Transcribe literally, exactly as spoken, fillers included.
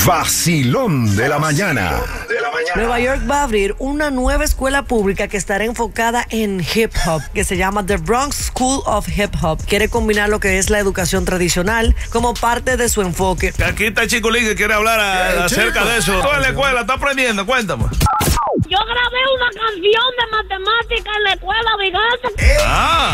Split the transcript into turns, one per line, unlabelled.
Vacilón de la mañana.
Nueva York va a abrir una nueva escuela pública que estará enfocada en hip hop, que se llama The Bronx School of Hip Hop. Quiere combinar lo que es la educación tradicional como parte de su enfoque.
Aquí está Chiculín que quiere hablar a,
¿Qué,
acerca
chico?
de eso. Tú en la escuela estás aprendiendo, cuéntame.
Yo grabé una canción de matemática en la escuela, Vigante.
Ah.